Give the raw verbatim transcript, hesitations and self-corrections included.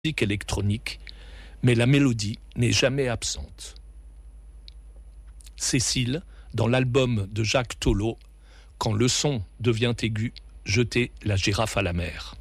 musique électronique, mais la mélodie n'est jamais absente. Cécile, dans l'album de Jacques Tolot, Quand le son devient aigu, jetez la girafe à la mer.